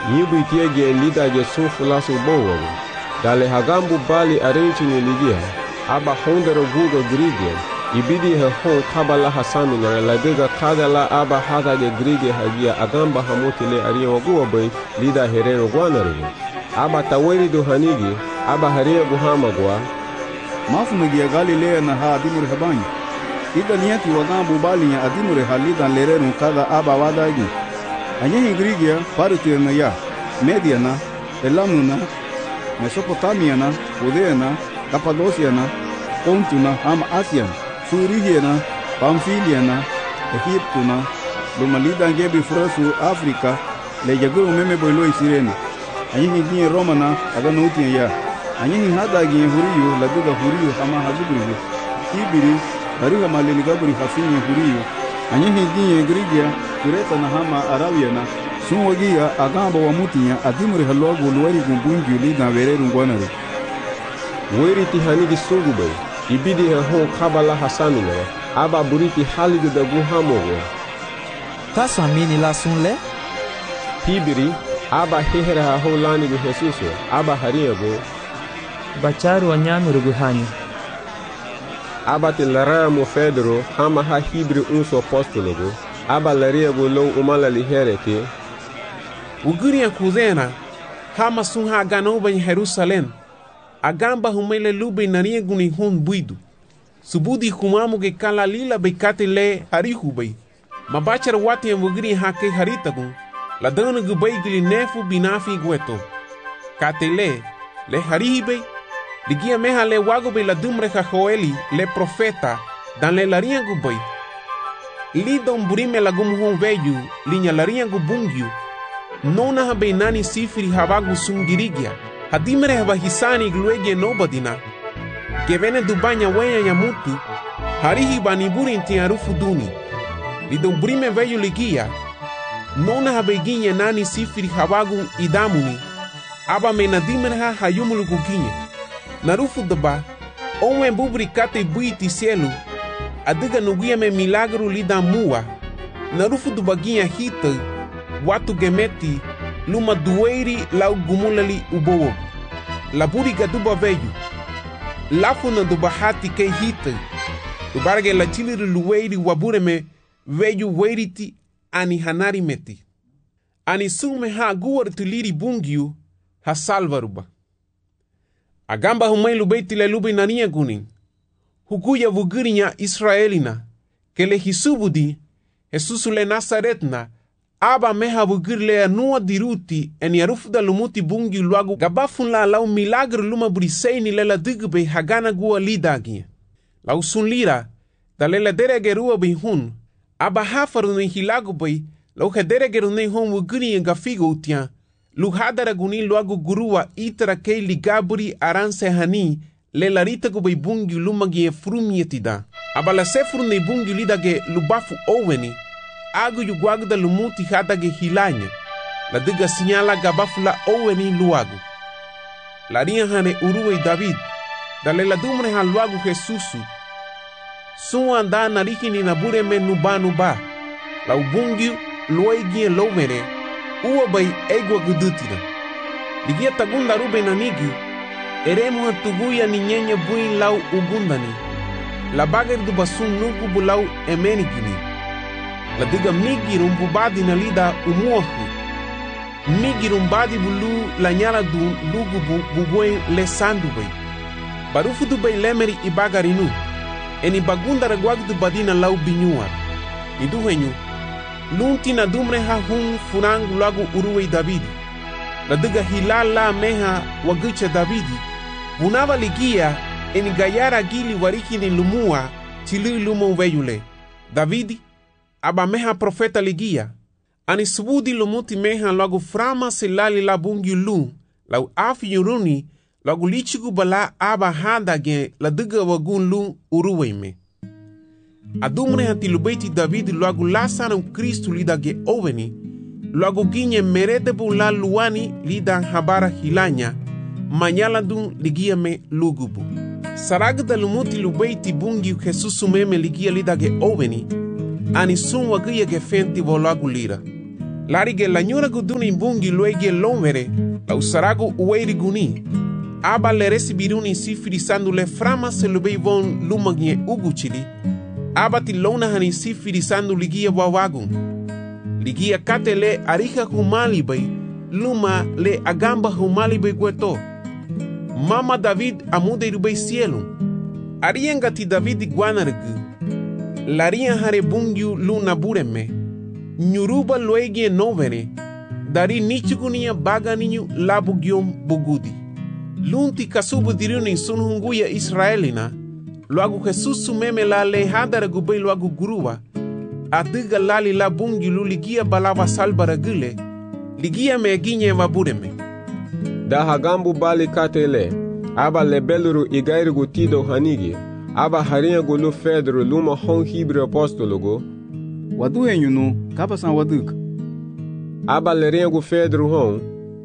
Nyibu itiege lida ge sufu lasu bowaru. Dale hagambu bali arenchi niligia. Aba hondero guga grige. Ibidi he hon kabala hasami na ladega kadala aba hada ge grige hagia agamba hamutile aria wagua bay lida herero guanaru. Aba taweri do hanigi. Aba haria guhamagwa. Mafu megia Galilea na ha adimure habanyi. Ida niati wagambu bali ya adimure halida lerero kada aba wadagi. Anyehi Grigia, Parutiana ya, Mediana, Elamuna, Mesopotamiana, Judeana, Cappadociana, Pontuna, Asiana, Furigiana, Pamfiliana, Egiptuna, Lumalida Ngebi Furasu, Africa, Lejaguru Meme Boilo Sirene. Anyehi Gine Romana, Aganutia ya. Anyehi Hadagi Huriyu, Laduga Huriyu, Hama Hazubri, Ibiri, Bariga Malenigabri Hafini Huriyu. Anyehi Gine Grigia, Kureta na hama Arabiana, sunwagia agamba wa mutia adimure halogu luwari gumbungi ulida vereru ngwanare. Weri tihanigi sungube, ibidi he hon kabala hasamine, aba buriti haligu da guhamogo. Tasu amini la sunle? Hibiri, aba hehere ha hon lanigu Jesuso, aba hariago. Bacharu anyamuru guhani. Aba tilara mo Fedro, hama ha hibri unso apostologo. Aba laria gulong umala lihereke. Uguria kuzena, hama sunha aganoba em Jerusalém. Agamba humele lube naria guni hun buidu. Subudi kumamu ge kala lila bekate le harihubay. Mabachar wati en ugri hake haritagun. La dana gubay gili nefu binafi gueto. Kate le harihibay. Ligia meha le wagobe la dumre Joeli le profeta. Dan le laria gubay. Lidon burime lagum hon veju, linha larinha gubungyu. Nona habeinani sifri habagu sungirigia. Hadimere habahisani gluegie nobadina. Gevene dubanya wenya yamutu. Harihi baniburi inti arufu duni. Lidon burime veju ligia. Nona habeiginye nani sifri habagu idamuni. Aba menadimere ha hayumulu guginye. Narufu daba. Onwe bubri kate buiti cielo. Adiga nuguia me milagro lida mua. Narufu do baguinha hita. Watu gemeti. Luma dueiri lau gumulali ubowo. Laburi gaduba veju. Lafuna do bahati ke hita. Ubarge la chiliru lueiri wabureme. Veju weiriti ani hanari meti. Ani sume ha guar tuliri bungiu. Ha salvaruba. Agamba humailu beiti le lubi nania guning. Hukuya vugurinya Israelina, que le hisubudi, Jesus le Nazaretna, aba meha vugirle anua diruti, en yarufda lumuti bungi luagu gabafun la lau milagre luma briseini lela digbe hagana gua lidagi. Lau sunlira, da lela deregerua bihun, aba hafaru ne hilagu bay, lau hederegeru ne hon vugurinya gafigo utia, luhadara guni luagu gurua itara kei ligaburi aranse hani, le larita go bungi lumagi frumietida. Abala sefru ne bungi lidage lubafu oweni. Agu yuguagda lumuti hadage hilanya. La diga sinyala gabafula oweni luagu. La ria hane uruwe David. Dale la dumre han luagu Jesusu. Suwa anda nariki ni nabure me nuba. La ubungi luegi lomere. Uwa bay egwa gudutina. Ligia tagunda rube nanigi. Eremu hatuguya ni nyenye bui lau ugundani. La bager du basun nugu bulau emenigini. La diga migi rumbubadi na lida umuahu. Migi rumbadi bulu la nyara du lugu bubuen le sandu bay. Barufu du bay lemeri ibagarinu. Eni bagunda reguag du badina lau binyuar. Idu henyu. Lunti na dumre ha hun funang lagu uruwe Davidi. La diga hilala meha wagucha Davidi. Bunava ligia eni gayara gili wariki ni lumua chili lumo veyule. Davidi aba meha profeta ligia. Ani subudi lumuti meha lagu frama silali la bungi lu. Lau afi yuruni lagu lichigu bala aba handa gen la diga wagun lu uruwe me. Adumre hati lubeti Davidi lagu lasana Kristu lida ge oveni. Lagu ginye merede bula luani lida habara hilanya. Manyala dun ligia me lugubu. Saragda lumuti lubeiti bungi Jesusu meme ligia lidage oveni. Ani sun wagia ge fenti volagu lira. Larige la nyura guduni bungi luege lomvere, la usarago ueiri guni. Aba le recibiruni sifirisando le frama se lo beivon lumagne uguchili. Aba ti lona hani sifirisando ligia wawagun. Ligia kate le arija humali bay, luma le agamba humali bay gueto. Mama David amude rubei cielo. Arienga ti David guanargu. Laria hare bungiu luna bureme. Nyuruba luegie novere. Dari nichugunia baganiu labugiom bugudi. Lunti kasubu diruni sunhunguya Israelina. Luagu Jesus sumeme la lehadara gubei luagu gurua. Adiga lali la bungi luligia balava salbara gule. Ligia meginye wabureme. Da hagambu bali katele. Aba lebeluru igairigu tido hanigi. Aba harinha gulu Pedro luma hon hibre apostologo. Wadu enyunu, kapasan waduk. Aba lerinha Pedro hon.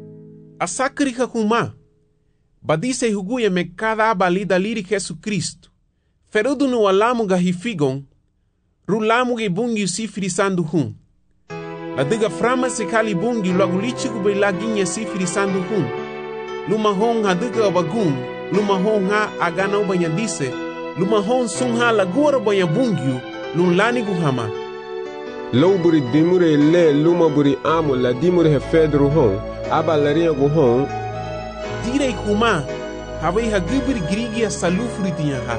Asakrika kuma. Badise huguya me cada aba lida liri Jesus Cristo. Ferudu no alamu ga hifigon. Rulamu ge bungi sifirisando hun. La diga frama se kali bungi logo lichigu be laginha sifirisando hun. Luma hon ha diga bagun. Luma hon ha agana ubanya dise. Luma hon sung ha lagura banya bungiu. Lun lani guhama. Louburi dimure le luma buri amo la dimure he Pedro hon. Aba lerinha gu hon. Direi kuma. Havei ha gibri grigia salufri tinha ha.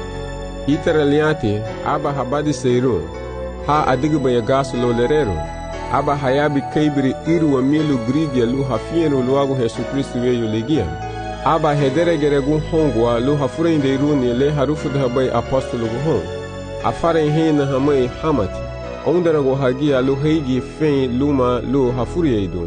Itaraliati, aba habadi seirun. Ha adigu banya gasu lo lerero. Aba hayabi kaibri iru wa milu grigia lu hafienu luagu Jesus Cristo veio ligia. Aba hedere geregu hongwa lu hafurende iruni le harufu da habai apostolo gu hong. Afare hena hamai hamati. Ondarago hagia lu heigi fen luma lu hafuri eidun.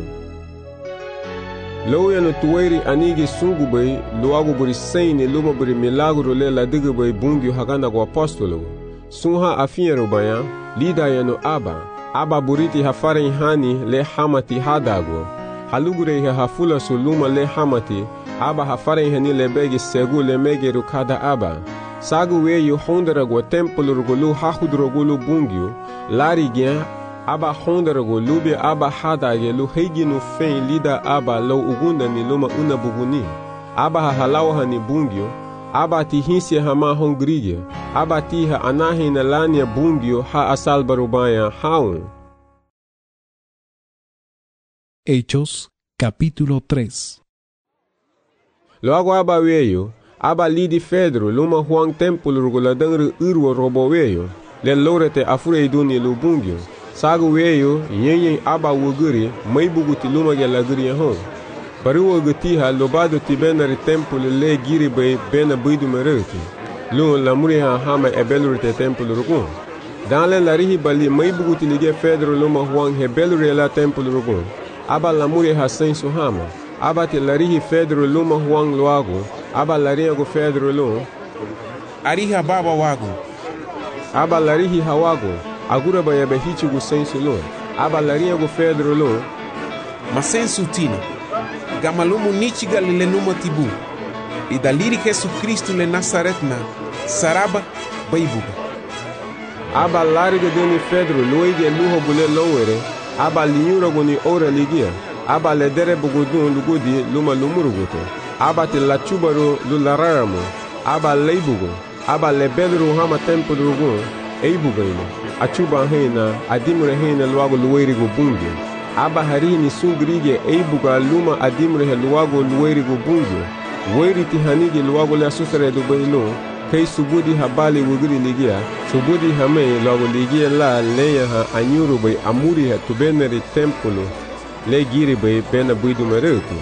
Loya no tuwairi anigi sungu bai luagu buri seine luma buri milagro le la digu bai bungi hagana gu apostolo. Sunha afiero baya, lida yano aba buriti hafare hani le hamati hadago. Halugure ha hafula suluma le hamati, aba hafare hani le begi segu le megeru kada aba. Sagu weyu hondarago tempolo lu hahudrogulu bungio, lari gyan aba hondarago lubi aba hadage lu heiginu fen lida aba lo ugunda ni luma una buguni. Aba halawa ni bungio, aba ti hinsi hama hongriye, aba ti ha anahi na lania bungio ha asal barubaya haun. Hechos, capítulo 3. Logo aba weyo, aba lidi Pedro luma huang templo ruguladangru urwo robo weyo, le lorete afure iduni lu bungio. Sagu weyo, nyenyen aba wuguri, mai buguti luma ge laguri hon. Baru wuguti ha lobado ti benari templo le giri bay bena buidu mereti. Lu lamuri ha hama ebelurite templo rugun. Dans le larihi bali mai buguti lige Pedro luma huang hebelure la templo rugun. Aba lamuri ha sensu hama. Aba te larihi Pedro luma huang luago. Aba lariha go Pedro lu. Ariha baba wago. Aba larihi hawago. Agura baya behichi gu sensu lu. Aba lariha go Pedro lu. Ma sensu tina. Gamalumu nichiga le numa tibu. E daliri Jesus Cristo le Nazaretna. Saraba baibuga. Aba lariga doni Pedro luige luho bule lowere. Aba linyura goni ora ligia. Aba le dere bugudun lugudi luma lumuruguto. Aba te la chubaru lulararamu. Aba leibugu. Aba le belru hama tempo rugun. Eibugaino. Achuba heina. Adimure heina luago luweirigu bungi. Aba harini sungrige eibuga luma adimure he luago luweirigu bungi. Weiriti hanigi luago le asusare dubaino. Kei subudi habali wugiri ligia. Subudi hame luago ligia la leya ha anyuru bay amuri ha tubeneri tempolo. Le giri bay bena buidu merutu.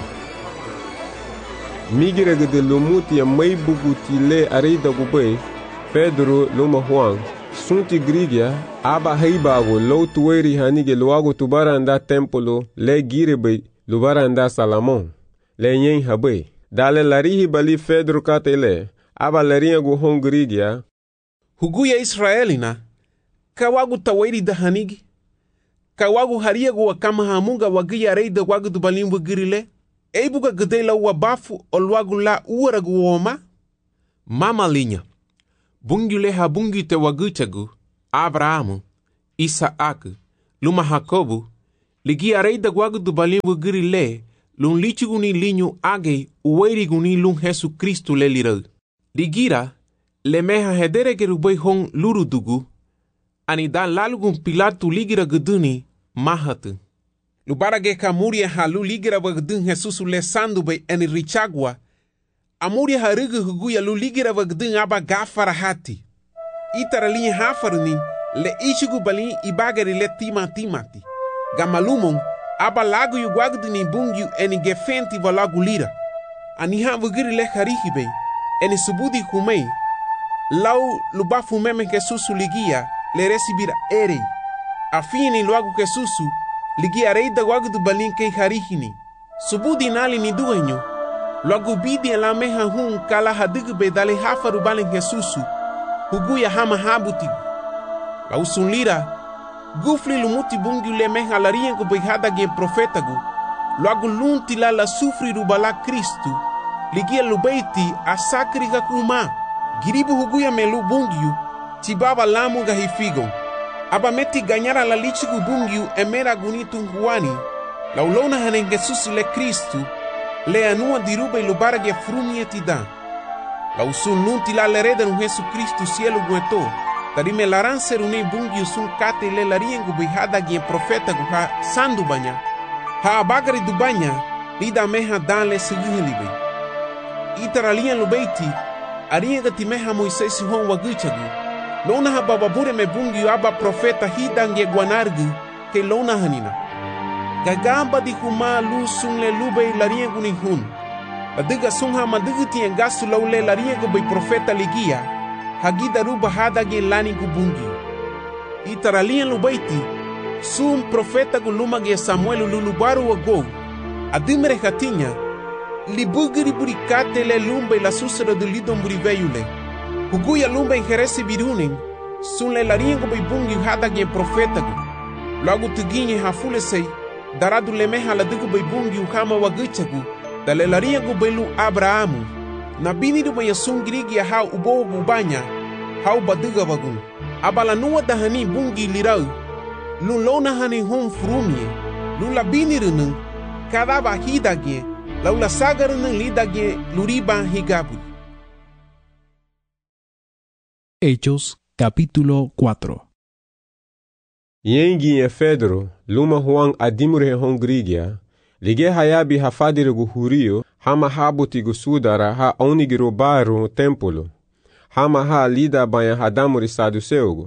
Migira gede lumuti ya mai buguti le arida gubay. Pedro luma huang. Sunti grigia aba heibago lo tuweri hanige luago tubaranda tempolo le giri bay lubaranda Salamon. Le nyen habay. Dale larihi bali Pedro katele. Aba larinha gu hongrigia. Huguya Israelina. Kawagu taweri da hanigi. Kawagu haria gu wakama hamunga wagia reida wagu dubalimbu girile. Eibuga gedela wabafu olwagu la uara gu woma. Mama linha. Bungile ha bungite waguchagu. Abrahamu. Isaac. Luma Jacobu. Ligi arei da guagu do balim wugiri le, lun lichiguni linho agei ueriguni lun Jesu Cristo le lirau. Ligira, le meha hedere gerubei hong lurudugu, ani da lalugun Pilatu ligira geduni mahatu. Lubarage kamuria halu ligira wagdun Jesus le sandube eni richagwa, amuria harugu huguya lu ligira wagdun aba gafara hati. Itara linha hafaruni le ichigu balin ibagari le timati. Gamalumon aba lagu yu guagduni bungyu eni gefenti wa lagu lira. Aniha wagiri le harihibe, eni subudi humei, lau lubafu meme Jesusu ligia le recibira erei. Afini luagu Jesusu ligia rei da guagu du balin kei harihini. Subudi nali ni duenyo, luagu bidi la meha hun kala hadigu be dale hafaru balin Jesusu, huguya hama habutigu. Lau sun lira, gufli lumuti bungi le meha larien ko beihada gen profetagu, luagu lunti la sufri rubala Kristu, ligia lubeiti asakri kakuma, giribu huguya melu bungiu, tibaba lamu gahifigo. Aba meti ganyara la lichigu bungiu emera gunitu huani, laulona hanen Jesus le Kristu, le anua dirube lubarage frumie tida. Lausun nunti la lereda nu Jesu Kristu cielo gueto, tarime laran serune bungiu sun kate le lariengu bihada gien profeta guha sandu banya, ha abagari du banya, lida meha dan le seguhelibe. Itaralian lubeiti, arienga timeha Moisés hon waguchagu, lona ha bababure me bungiu aba profeta hidange guanargu, ke lona hanina. Gagamba di huma lu sun le lube lariengu ni hun, adiga sun ha madigu tiengasu lau le lariengu bei profeta ligia, hagida ruba hadage lani gubungi. Itaralian lubaiti, sun profeta gulumage Samuel lulubaru wago, adimere hatinya, libugiri burikate le lumbe la susera de lidon buriveyule, huguya lumbe injeresi birunin, sun le lariengo beibungi hadage profeta gu, lagu tuginye hafule sei, daradu le meha la digu beibungi uhama wagichagu, da le lariengo beilu Abrahamu, na binidu maya sun girigi ya hau ubo bubanya, hau badiga wagun, abala nuwa dahani bungi lirau, lulona hani hon frumie, lula binirunung, kadaba hidage, laula sagarunung lidage luriba higabu. Hechos capítulo 4. Yengi e Pedro, luma Juan adimure hongrigia, lige hayabi hafadire guhurio, hama habuti gusudara ha onigiro baru templo, hama ha lida banha hadamuri saduceugo.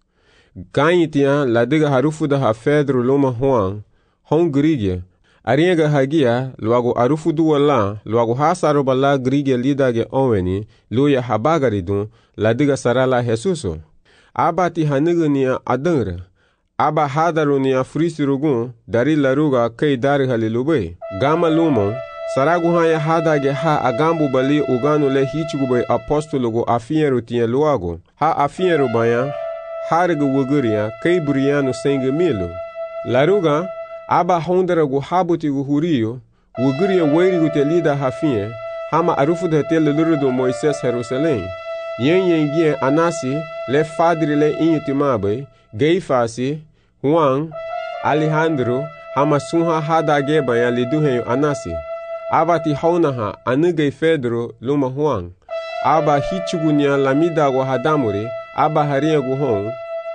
Ganhitian ladiga harufuda ha Pedro luma Juan, hongrigia, arienga hagia, luago arufudu wala, luago hasaroba la grigia lidage oweni, luya habagaridun, ladiga sarala Jesuso. Abati hanigania adangra, aba hadarunia frisirugun, dari laruga kei dari halilube. Gama lumon, saraguhanya hadage ha agambu bali uganu le hichigube apostologo afieru tinha luago. Ha afieru banya, hariga wuguria kei buriano senge milo. Laruga, aba honderagu habutigu hurio, wuguria weirigu te lida hafie, hama arufu de tele lurudo Moisés Jerusalém. Yen anasi, le fadri le inyutimabe, Geifasi, Juan, Alejandro, hama sunha hadage banya liduhenyo anasi. Abati haunaha anugei Pedro luma Juan. Aba hichugunia lamida go hadamuri, aba haria guhon.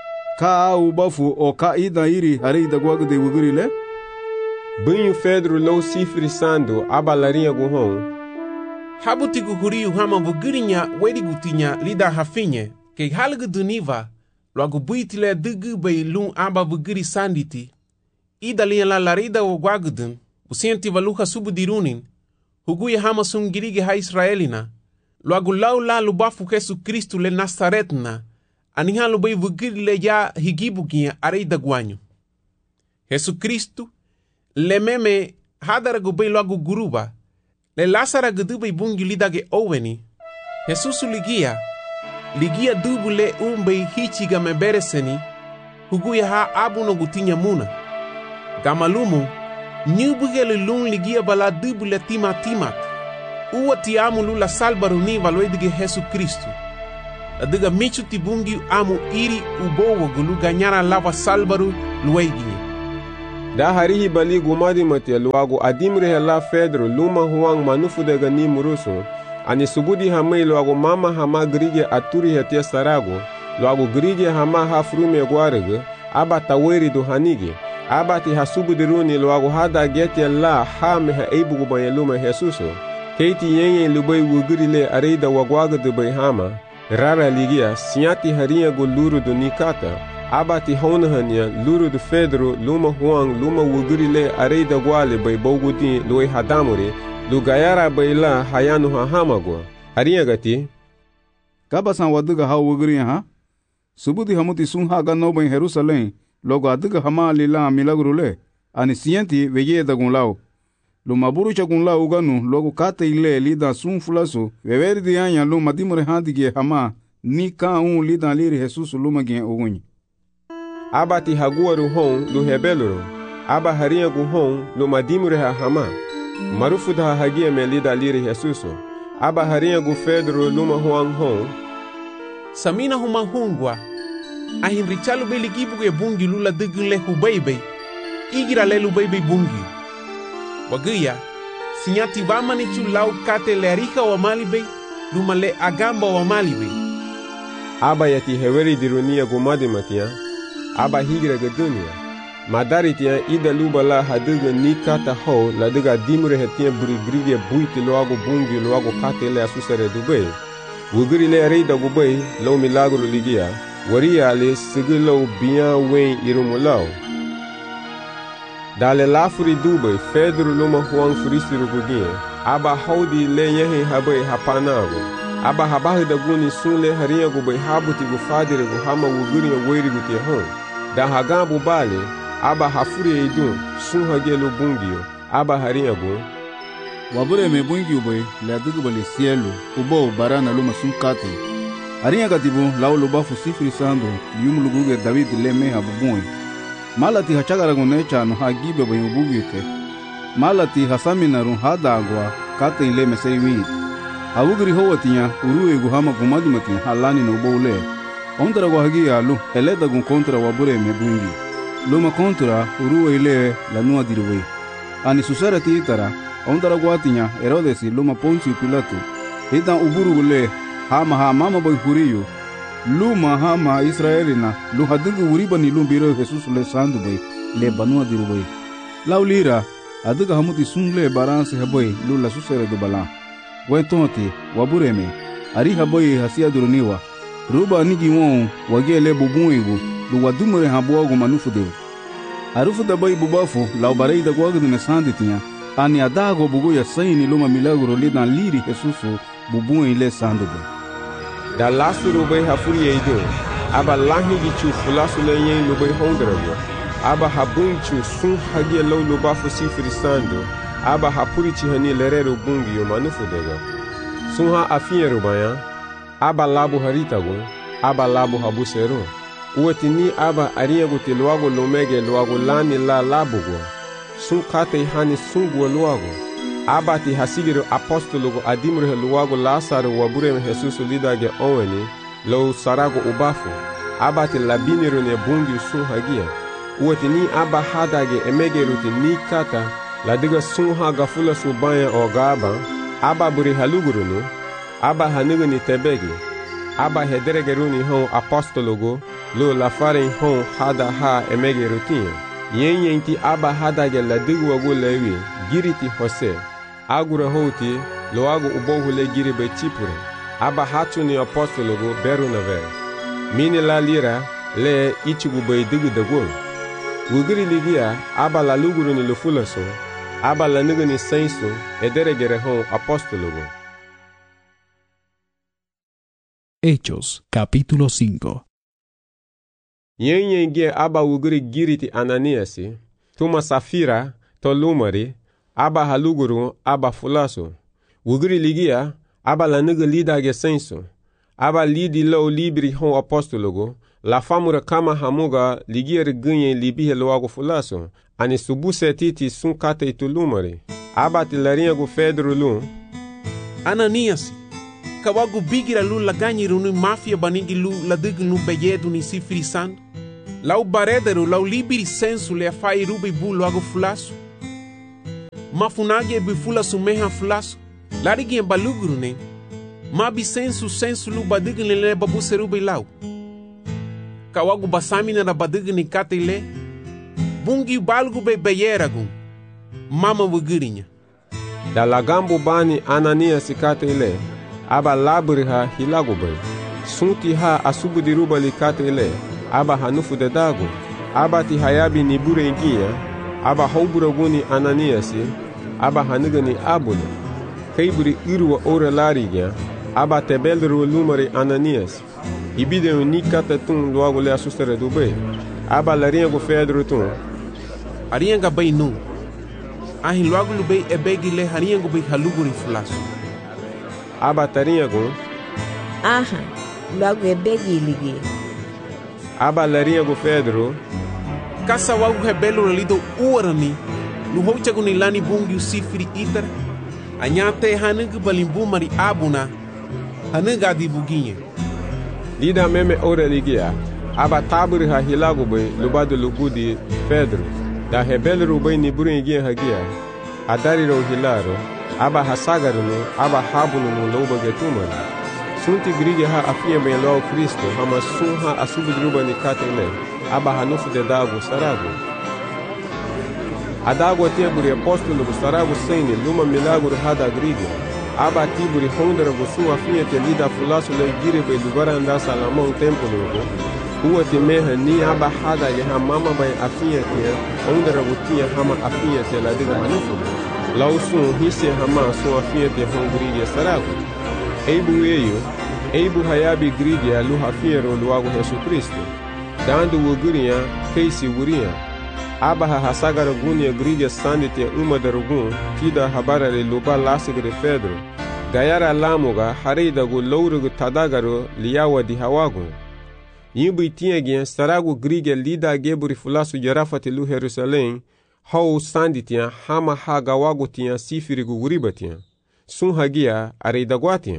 Ka ubafu o ka ida iri hari da guagu de wugurile? Bunyu Pedro lo sifri sando, aba laria guhon. Habutigu huriu hama wugirinya werigutinya lida hafinye, ke halgu duniva, loagu buitile dugu bei lun aba wugiri sanditi, ida lian la larida o guagudun, usienti valuha subudirunin, huguya hama sungirige ha Israelina, loagu lau la lubafu Jesu Kristu le Nazaretna, aniha lubei wugiri le ya higibugia areida guanyo. Jesu Kristu, le meme hadaragu bei loagu guruba, le Lazara gudube bungi lidage oweni. Jesusu ligia dubu le umbe hichiga mebereseni, huguya ha abuno gutinya muna. Gamalumu, nyubugele lun ligia bala dubu le timat. Uwa ti amu lula salbaruni valoedige Jesu Kristu. Adiga michu ti bungi amu iri ubowo gulu ganyara lava salbaru lueginye. Da harihi bali gumadi matia luago adimre la Pedro luma huang manufu daga ni murusu. Ani subudi hamai luago mama hama grige aturi hetia sarago. Luago grige hama hafrume guarege. Aba taweri do hanige. Aba ti hasubudiruni luago hada getia la hame ha eibugu banyaluma Jesuso. Keiti yenye lubai wugurile areida wagwaga de bai hama. Rara ligia sinyati haria go luru do nikata. Abati honahanya luru do Pedro luma huang luma wugurile areida gwale bai bogudi loi hadamure lugayara bai la hayanu hahamago. Haria gati Kabasan waduga ha wuguri ha. Subudi hamuti sun haga no bai Jerusalem logo aduga hama lila milagrule. Ani sienti veye da gunlao. Luma buru cha gunlao uganu logo kate ile lida sun fulaso. Veveri di anya luma dimure handige hama ni ka lida liri Jesus luma gen ugunyi. Abati haguaru hon lu hebeluru. Aba haria gu hon lu madimure ha hama. Marufu da hagia me lida liri Jesuso. Aba haria gu Pedro luma huang hon. Samina huma hungwa. Ahin richalu beli gibu ge bungi lula digun le hubeibe. Igira le lubeibe bungi. Wagaya, sinyati vamani chu lau kate le arika wa malibe. Luma le agamba wa malibe. Aba yati heweri dirunia gumadi matia. Aba higira gedunia. Madari tia ida luba la haduga ni kata ho la duga dimure hetia burigrige buiti loago bungi loago kate le asusare dubei. Wuguri le reida gubei lo milagro ligia. Waria le sigilo bian wen irumulao. Dale lafuri dubei Pedro luma huang furisiru gugien. Aba haudi le yehe habai hapanago. Aba habahi da guni sunle haria gubei habuti gufadire guhama wuguri ya weri gutia hon. Da hagambu bale, aba hafuri idun, sun hagelo bungio, aba haria gu. Wabure me bungio boy, le adugu bale cielo, ubo barana luma sun kate. Haria gatibu, lau lubafu sifri sando, liumu luguge David le meha bubui. Malati hachagara gunecha no hagibe boy ubugite. Malati hasamina run hadagwa, kate ile mesei wit. Awugri howatia, urue guhama gumadimati, halani no boule. Ondra guhagia lu, eleda gun kontra wabure me bungi. Luma kontra, urue ile la nua diruwe. Ani susara titara, ondra guatinya, Herodesi luma Poncio Pilato. Hita uburu gule, hama mama boy huriyo. Luma hama Israelina, lu hadugu uriba ni lumbiro Jesus le sandu boy, le banua diruwe. Laulira, aduga hamuti sungle baranse haboy, lu la susara do bala. Wentonti, wabure me, ari haboy hasia duruniwa. Ruba nigi won wagele bubuigu lu wadumure haboagu manufu deu. Arufu da bai bubafu la ubarei da gwagu de sanditinha ani adago bugu ya saini luma milagro li dan liri Jesusu bubuin le sandugo. Da lasu rubai hafuri eido. Aba lahi gichu fulasu le yen lubai hondrago. Aba habun chu sun hagie lo lubafu sifri sando. Aba hapuri chihani lerero bungi yo manufu dega. Sunha afiye rubaya. Aba labu haritago, aba labu habusero. Uwetini aba ariago te luago lomege luago lani la labugo. Sun kate hani sunguo luago. Aba ti hasigiro apostologo adimure luago Lazaro wabure Jesus lidage oweni lo sarago ubafu. Aba ti labiniro ne bungi sun hagia. Uwetini aba hadage emege ruti ni kata la diga sun haga fula subaya o gaba. Aba buri halugurunu. Aba hanugu ni tebegi. Aba hederegeruni hon apostologo. Lo la faren hon hada ha emege rutin. Yenti aba hadage la digu wago lewi. Giriti hose. Agura hoti lo ago ubohu le giri be chipure. Aba hatu ni apostologo beru na ver. Mini la lira le ichigu be digu dago. Wugiri ligia aba la luguru ni lufulaso. Aba la nugu ni sensu ederegere hon apostologo. Hechos, capítulo 5. Yenye aba wuguri giriti Ananiasi, tuma Safira, to lumari, aba haluguru, aba fulaso. Wuguri ligia, aba la nugu lidage senso. Aba lidi lo libri hon apostologo, la famura kama hamuga ligia rigunye libihe loago fulaso, ani subuse titi sun kate itu lumari. Aba tilarinha gu Pedro lum. Ananiasi. Kawagu bigira lu laganyi runu mafia banigi lu ladig nu beyedu ni sifri sand. lau baredero lau libiri sensu le afai rubi bu logo fulasu. Mafunagi e bifulasu meha fulasu. Larigi e baluguru ne. Mabi sensu lu badigin le babu serubi lau. Kawagu basamina na badigin kate le. Bungi balgu be beyeragun. Mama wugirinha. Da lagambu bani Ananias kate le. Aba labri ha hilagu bay. Sunti ha asubu diruba li kate le. Aba hanufu de dago. Aba ti hayabi ni bure ingia. Aba hauburaguni Ananiasi. Aba hanigani abuna. Keiburi irwa ore larigia. Aba tebelru lumari Ananias. Ibide uni kata tun logo le asustere do bay. Aba larinha go fedro tun. Arianga bay nu. Ahi logo lubei e begi le harianga bay haluguri flasu. Aba tarinha go. Aha, logo e begi ligi. Aba larinha go fedro. Kasa wagu rebelo lido uarani. Luhocha guni lani bungi usifiri itar. Anyate hanugu balimbu mari abuna. Hanuga di buginha. Lida meme ora ligia. Aba taburi ha hilago bay lubado lugudi Pedro. Da rebelo bay ni burin ingia hagia. Adari ro hilaro. Aba hasagaru no. Aba habuno no loba getumari. Sunti grige ha afia bem lo Cristo. Hama sun ha asubidruba ni katele. Aba hanufu de dago sarago. A d'água teburi apóstolo sarago sene luma milagro hada grige. Aba tiburi hondra gosu afia te lida fulaso le gire be lugar anda salamão tempo logo. Ua te meha ni aba hada ye ha mama bay afia te hondra gotia hama afia te la diga hanufu. Lausun hisse hama su afia te hondrige sarago. Eibu hayabi grige alu hafiero luago Jesus Cristo. Dando wugurinha keisi wurinha. Aba hasagara gunia grige sandite uma darugun tida habara le luba lasigre Pedro. Gayara lamuga hareida gu lourugu tadagaro liawa di hawagu. Imbu tinha gen saragu grige lida geburi fulasu jarafati lu Jerusalém. Hau sanditia hama hagawagu tinha sifirigu guribatia. Sun hagia areida guatia.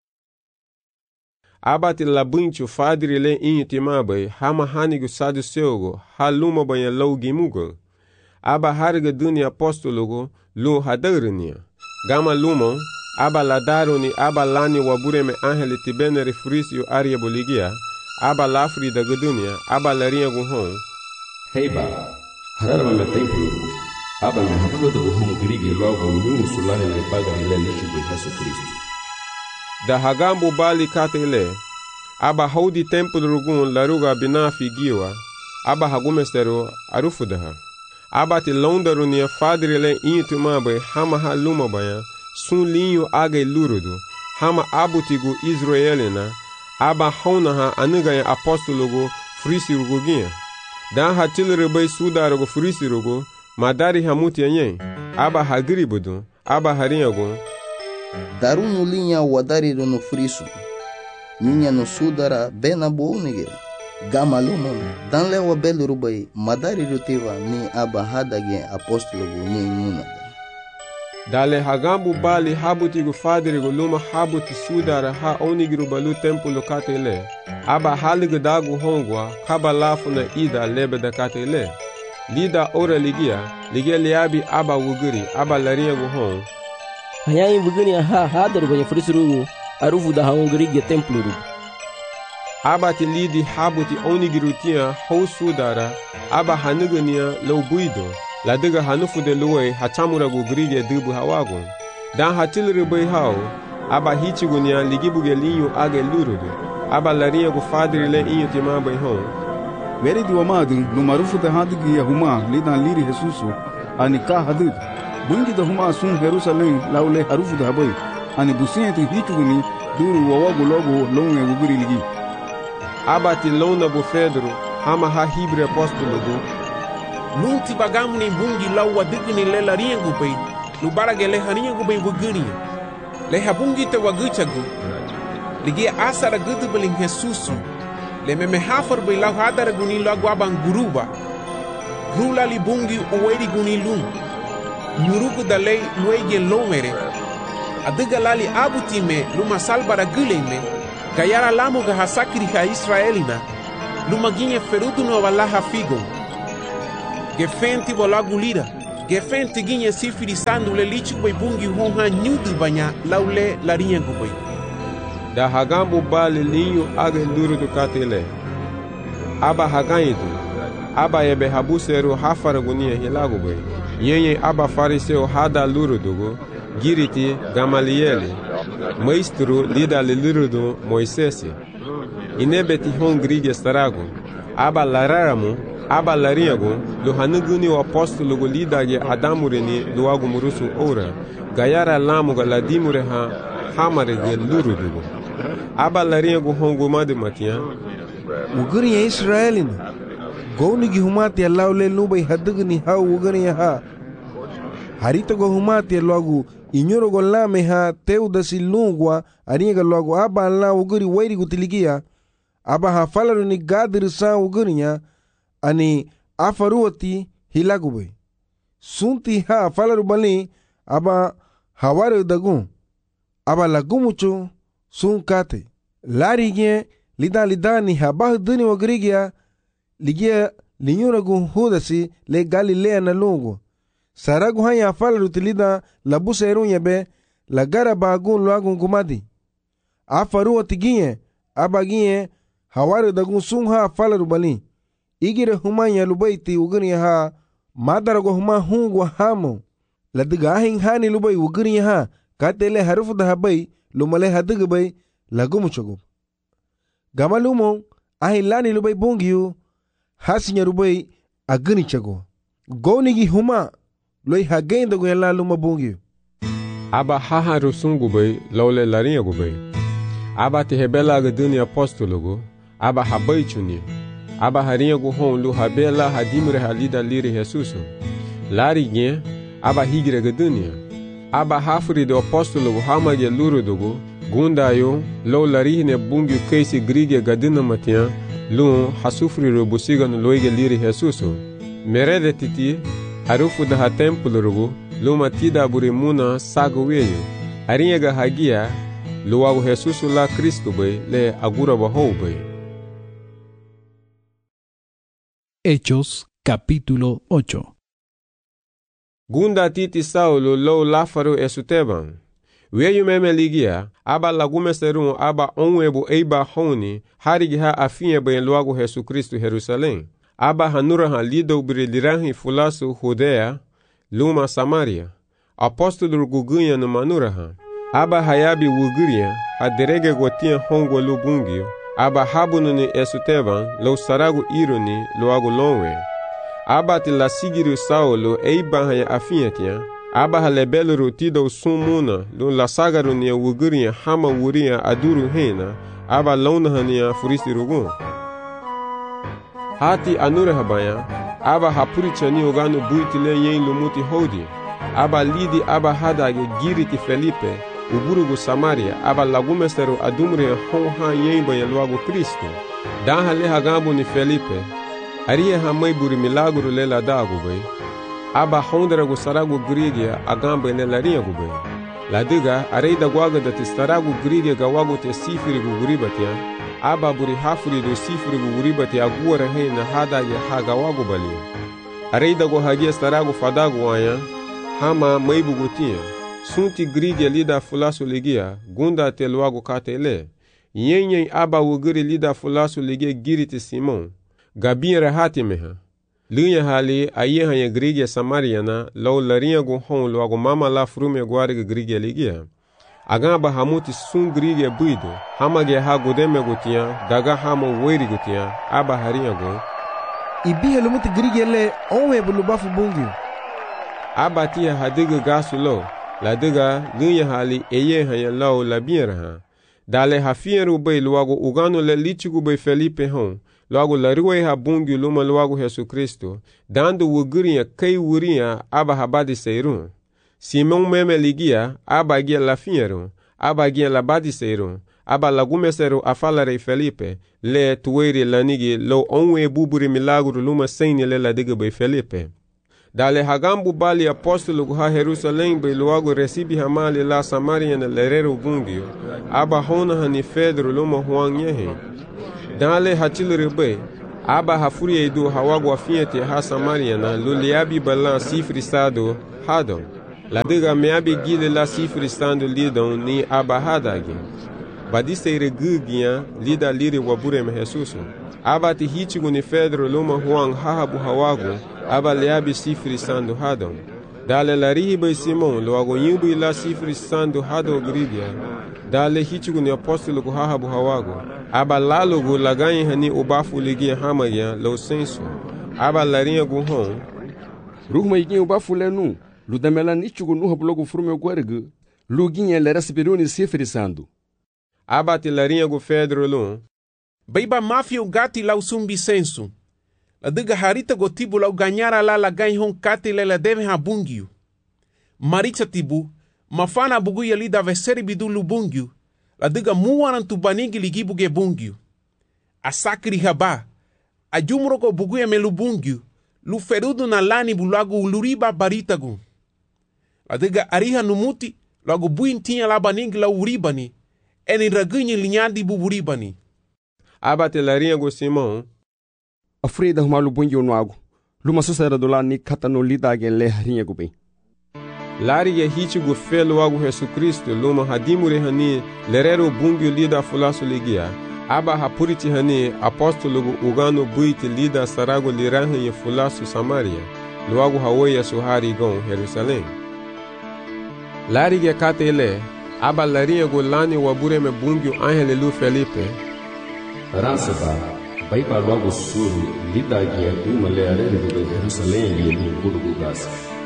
Abati labunchu fadri le intimabai hama hanigu saduceugo haluma banha lougimugo. Aba harga dunia apostologo lu hadarnia. Gama lumon aba ladaroni aba lani wabureme angeli tibene refrisio aria boligia. Aba lafri da gudunia aba larinha guhon. Heiba hararma me templo. Aba me habugo da guhon grige logo nyunu sulane le padre le lichi de Jesus Cristo. Da hagambu bali katele. Aba haudi tempo rugun laruga binafi giwa. Aba hagumestero arufudaha. Aba ti londaru nia fadrile intumabe hama haluma baya. Sun linho aga lurudu. Hama abutigu Israelina. Aba haunaha anugaya apostologo frisiruguginha. Dan hatilrebe sudarugo frisirugo. Madari hamuti anyen. Aba hagribudu. Aba harinhago. Darunu linha wadariru no friso. Ninha no sudara bena bounigera. Gamalumon dan lewa belu rubai madari rutiva ni aba hadage apostolo ni munada. Dale hagambu bali habutigu fadrigu luma habuti sudara ha onigru balu templo katele. Aba haligu dagu hongwa kabalafu na ida lebe da katele. Lida ora ligia liabi aba wuguri aba larinha guhon. Hayain wuguri ha hadaru banha frisurugu arufu da haungri templo rugu. Aba ti lidi habuti onigrutia hou sudara aba hanugania loubuido. La diga hanufu de luwe hachamuragu grige dubu hawagun. Dan hatilribai hao aba hichigunia ligibuge linho age lurudu. Aba larinha gu fadri le inho timabai hon. Veri di wamadu no marufu da hadigi ya huma lidan liri Jesusu ani ka hadid. Bungi da huma sun Jerusalém laule harufu da habai. Ani busiente hichuguni duru wawagu logo longe wuguri ligi. Abati lona bu Pedro hama ha hibre apostolo do. Nunti bagamu ni bungi lawa digni le laringu bay. Lubarage le haringu bay wuguri. Le habungi te waguchagu. Ligi asara gudu beling Jesusu. Le meme hafar bay lau hadara guni lagu abang guruba. Grula li bungi uweri guni lung. Nyurugu da lei luege lomere. Adiga lali abutime luma salbara guleme. Gayara lamu ga hasakiri ha Israelina. lumaginha ferudo no valaha figon. Gefenti bolagu lira. Gefenti ginha sifirisando le lichi boi bungi honha nyudu banya laule larinha guboi. Da hagambu bali linho aga luru do katele. Aba haganyidu. Aba ebe habuseru hafaragunia hilagu boi. Yenye aba fariseu hada luru dugo. Giriti Gamalieli. Maestro lida le luru do Moisesi. Inebeti hon grige starago. Aba lararamu. Aba larinhago, lo hanuguni o apóstolo go lidage adamureni lo ago murusu ora, gayara lamuga ladimure ha hamare ge lurudugo. Aba larinhago hongo made matia. Uguri ya Israelin. Goni gi humati laule lubai hadugni ha uguri ha. Harito go humati logo inyoro go lame ha teudasi lungwa aringa logo aba la uguri wairi gutiligia. Aba ha falaru ni gadir sa ugurinya. Ani afaruoti hilagube. Sunti ha falaru bali aba haware dagun. Aba lagumucho sun kate. Larige lida ni habah duni wagrigia ligia linyuragun hudasi le Galilea na lungo. Saragu hanya falaru tilida labuse erunya be lagara bagun luagun kumadi. Afaruoti gie aba gie haware dagun sun ha falaru bali. Igire humanya lubaiti uguni ha madarago huma hungwa hamo ladiga ahin hani lubai uguni ha katele harufu da habai lumale hadiga bai lagumuchogo gamalumo ahin lani lubai bungiyu hasinya lubai aguni chago gonigi huma loi hagenda guyala luma bungiyu Aba haha rusungu bai laule larinha bai aba te hebela gaduni apostologo aba habai chuni Aba harinha go hon lu habela hadimre halida liri Jesus. Lariguinha, aba higre gadunia. Aba hafuri do apóstolo hamage luru dogo. Gundayo, lo larihne bungu keisi grige gadina matia. Lu hasufri robusiga no loige liri Jesus. Merede titi, arufu da ha templo rogo. Lu matida burimuna sago weyo. Harinha ga hagia, lu ago Jesus la Cristo bai le agura bahou bai. Hechos capítulo 8. Gunda titi Saulo lo lafaru esuteban. Weyu meme ligia, aba lagume serun aba onwebo eiba honi, harigiha afinye ben luago Jesu Cristo Jerusalém. Aba hanuraha lido brilirahi fulasu Judea, luma Samaria. Apóstolo gugunha no manuraha. Aba hayabi wuguria, haderege gotia hongo lubungio. Aba habunu ni esuteban, lo saragu ironi, lo ago lonwe. Aba ti la sigiru Saulo, eiba haya afinyetia. Aba halebelu rotido sumuna, lo la sagaru ni wuguria hama wuria aduru hena. Aba launaha ni furisi rugun. Hati anure habaya, aba hapurichani ogano buitile yen lumuti hodi. Aba lidi aba hadage giriti Felipe. Uburugu Samaria, aba lagumesteru adumre honha yemba ya luago Cristo. Daha le hagambu ni Felipe. Arie hamai buri milagro le la dago bai. Aba honderagu saragu grigia agamba le la rinha bai. La diga areida guaga da testaragu grigia gawago te sifiri guguribatia. Aba buri hafuri do sifiri guguribati aguara he na hadage hagawago bali. Areida go hagia staragu fadagu aya. Hama maibu gotia. Sunti grige lida fulasu ligia, gunda te luago katele. Yenyen aba wuguri lida fulasu ligia giriti Simon. Gabin rahati meha. Lunya hali ayeha ya grige Samariana, lau larinha go hon luago mama la frume guarige grige ligia. Agamba hamuti sun grige buido, hamage ha godeme gotia, daga hama weri gotia, aba harinha go. Ibihe lumuti grige le onwe bulubafu bungi. Aba tia hadiga gasu lo. La diga lunya hali eye hanya lao la bienra. Dale hafieru bai luago ugano le lichigu bai Felipe hon. Luago la ruwe ha bungi luma luago Jesu Cristo. Dando wuguria kai wuria aba habadi seirun. Simon meme ligia aba gia la fieru. Aba gia la badi seirun. Aba lagumesero afalare Felipe. Le tuweri lanigi lo onwe buburi milagro luma seini le la diga bai Felipe. Dale hagambu bali apóstolo ha Jerusalém bai luago recibi hamali la Samaria na lerero bungio. Aba hona hani Pedro luma Juan yehe. Dale hachilere be, aba hafurie do hawagwa fiente ha Samaria na luliabi balan sifri sado hadon. La diga meabi gile la sifri stando lidon ni aba hadage. Badiste gugia lida liri wabure me Jesus. Aba ti hichigu ni Pedro luma huang hahabu hawago, aba leabi sifri stando hadon. Dale la rihibe Simon loago yimbu ila sifri stando hado gridia. Dale hichigu ni apostolo ku hahabu hawago. Aba lalogo laganyi hani ubafu ligia hamaya lo senso. Aba larinha gu hon. Ruhma igin ubafu lenu. Ludamela nichugu nuha blogo frume guergu. Luginha lera sibiruni sifri sando. Aba ti larinha gu Pedro lo. Baiba mafia gati lau sumbi senso. La diga harita go tibu lau ganyara la ganyi hon kati lela deve ha bungyu. Maricha tibu, mafana bugu ya lida veseri bidu lu bungyu. La diga muwaran tu banigi ligibu ge bungyu. Asakri haba, ajumro go bugu ya melu bungyu. Lu ferudu na lani bulagu uluriba baritagu. La diga ariha numuti, lagu buintinya la banigi la uribani. Eni ragunyi linyadi buburibani. Aba te larinha go Simon. Afrida humalu bungi no ago. Luma susera do la ni katano lida gen le harinha go bem. Lari ye hichigu felo agu Jesus Cristo luma hadimure hani lerero bungi lida fulaso ligia. Aba hapuriti hani apostolo ugano buiti lida sarago lirahan ye fulaso Samaria. Luagu hawoya suhari gon Jerusalém. Lari ye kate ele. Aba larinha go lani wabure me bungi angele lu Felipe. Ransaba, baiba logo suru lida gen umale arene do Jerusalém ye lu gudu gas.